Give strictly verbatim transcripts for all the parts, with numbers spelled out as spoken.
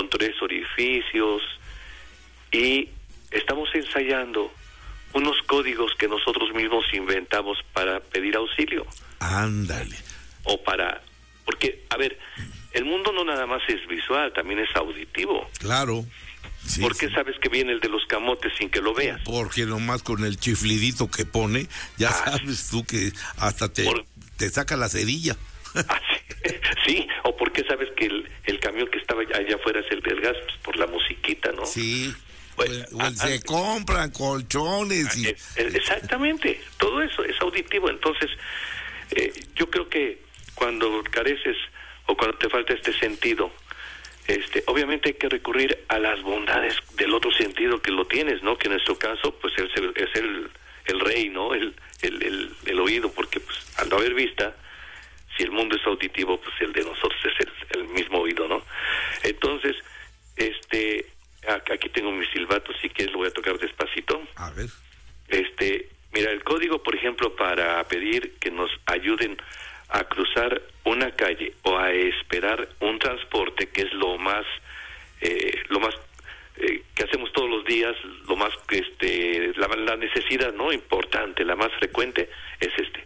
con tres orificios, y estamos ensayando unos códigos que nosotros mismos inventamos para pedir auxilio. Ándale. O para... Porque, a ver, el mundo no nada más es visual, también es auditivo. Claro. Sí, ¿Por qué sí. sabes que viene el de los camotes sin que lo veas? Porque nomás con el chiflidito que pone, ya Ah, sabes tú que hasta te, por... te saca la cerilla. Ah, sí. Sí, o por qué sabes que el, el camión que estaba allá afuera es el del gas, pues por la musiquita, ¿no? Sí. Pues, o el- o el ah, se ah, compran colchones y... Eh, eh, Exactamente, todo eso es auditivo. Entonces, eh, yo creo que cuando careces o cuando te falta este sentido, este, obviamente hay que recurrir a las bondades del otro sentido que lo tienes, ¿no? Que en nuestro caso, pues es el, es el, el rey, ¿no? El, el, el, el oído, porque pues al no haber vista, si el mundo es auditivo, pues el de nosotros es el, el mismo oído, ¿no? Entonces, este, aquí tengo mi silbato, si quieres lo voy a tocar despacito. A ver. Este, mira, el código, por ejemplo, para pedir que nos ayuden a cruzar una calle o a esperar un transporte, que es lo más, eh, lo más eh, que hacemos todos los días, lo más, este, la, la necesidad, ¿no? Importante, la más frecuente es este.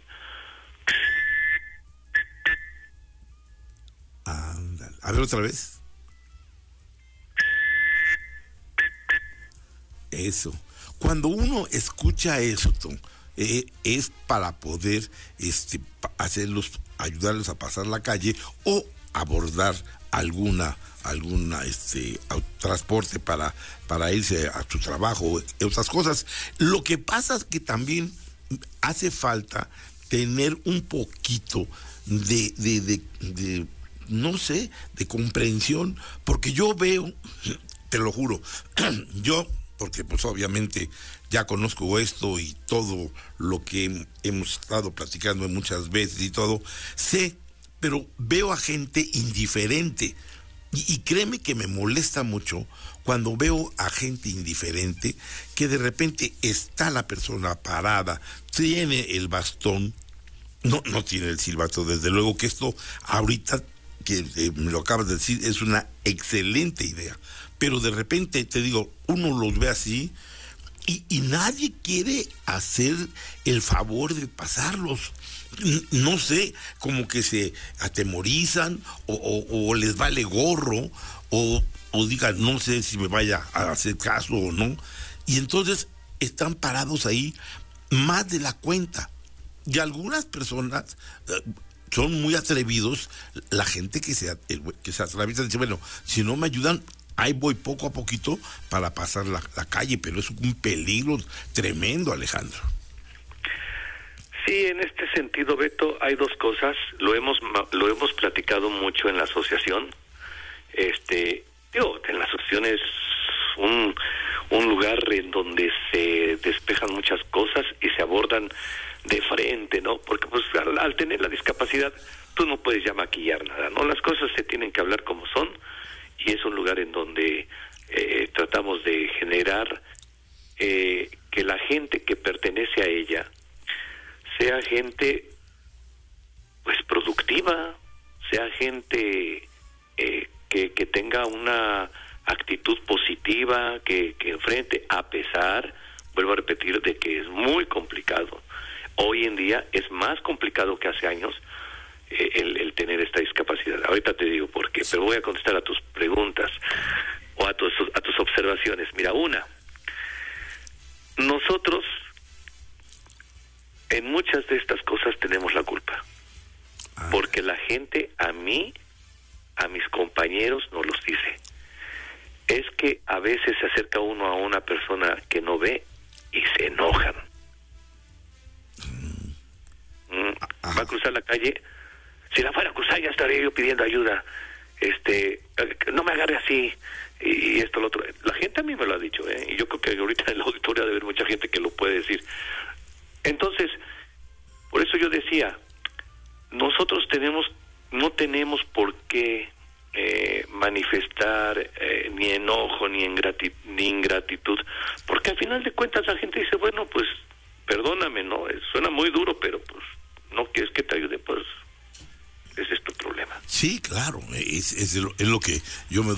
Ándale. A ver otra vez. Eso. Cuando uno escucha eso, Tom, eh, es para poder este, pa- hacerlos, ayudarlos a pasar la calle o abordar alguna alguna este au- transporte para para irse a su trabajo, otras cosas. Lo que pasa es que también hace falta tener un poquito de de, de, de no sé, de comprensión, porque yo veo, te lo juro, yo, porque pues obviamente ya conozco esto y todo lo que hemos estado platicando muchas veces y todo, sé, pero veo a gente indiferente, y, y créeme que me molesta mucho cuando veo a gente indiferente, que de repente está la persona parada, tiene el bastón, no, no tiene el silbato, desde luego que esto ahorita que eh, me lo acabas de decir, es una excelente idea, pero de repente, te digo, uno los ve así y, y nadie quiere hacer el favor de pasarlos. N- no sé, como que se atemorizan o, o, o les vale gorro o, o digan, no sé si me vaya a hacer caso o no, y entonces están parados ahí más de la cuenta. Y algunas personas eh, son muy atrevidos, la gente que se, que se atraviesa dice, bueno, si no me ayudan, ahí voy poco a poquito para pasar la, la calle, pero es un peligro tremendo, Alejandro. Sí, en este sentido, Beto, hay dos cosas. Lo hemos lo hemos platicado mucho en la asociación. Este, digo, en la asociación es un, un lugar en donde se despejan muchas cosas y se abordan de frente, ¿no? Porque pues al, al tener la discapacidad, tú no puedes ya maquillar nada, ¿no? Las cosas se tienen que hablar como son, y es un lugar en donde eh, tratamos de generar eh, que la gente que pertenece a ella sea gente pues productiva, sea gente eh, que, que tenga una actitud positiva, que, que enfrente, a pesar, vuelvo a repetir, de que es muy complicado. Hoy en día es más complicado que hace años eh, el, el tener esta discapacidad. Ahorita te digo por qué, pero voy a contestar a tus preguntas o a tus, a tus observaciones. Mira, una, nosotros en muchas de estas cosas tenemos la culpa, ah. porque la gente a mí, a mis compañeros, nos los dice. Es que a veces se acerca uno a una persona que no ve y se enojan. Mm, va a cruzar la calle, si la fuera a cruzar ya estaría yo pidiendo ayuda, este, no me agarre así, y esto, lo otro. La gente a mí me lo ha dicho, ¿eh? Y yo creo que ahorita en la auditoría debe haber mucha gente que lo puede decir. Entonces, por eso yo decía, nosotros tenemos, no tenemos por qué eh, manifestar eh, ni enojo, ni, ingrati- ni ingratitud, porque al final de cuentas la gente dice, bueno, pues, perdóname, ¿no? Suena muy duro, pero pues, no quieres que te ayude, pues, ese es tu problema. Sí, claro, es, es, lo, es lo que yo me